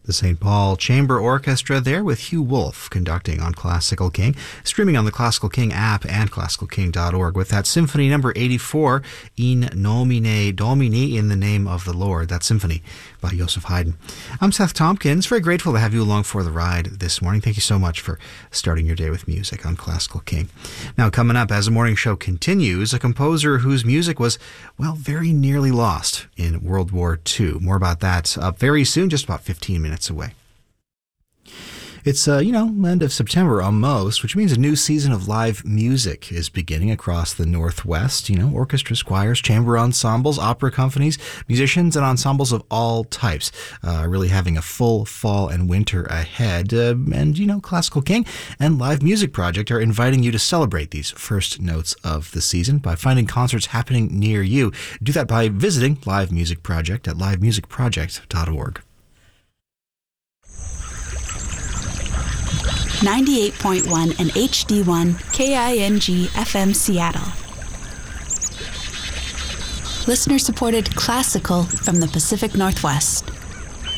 The St. Paul Chamber Orchestra there with Hugh Wolf conducting on Classical King, streaming on the Classical King app and classicalking.org with that Symphony number 84, In Nomine Domini, in the name of the Lord, that symphony by Joseph Haydn. I'm Seth Tompkins, very grateful to have you along for the ride this morning. Thank you so much for starting your day with music on Classical King. Now, coming up as the morning show continues, a composer whose music was, well, very nearly lost in World War II. More about that up very soon, just about 15 minutes away. It's, end of September almost, which means a new season of live music is beginning across the Northwest. Orchestras, choirs, chamber ensembles, opera companies, musicians, and ensembles of all types, really having a full fall and winter ahead. Classical King and Live Music Project are inviting you to celebrate these first notes of the season by finding concerts happening near you. Do that by visiting Live Music Project at livemusicproject.org. 98.1 and HD1 KING FM Seattle. Listener-supported classical from the Pacific Northwest.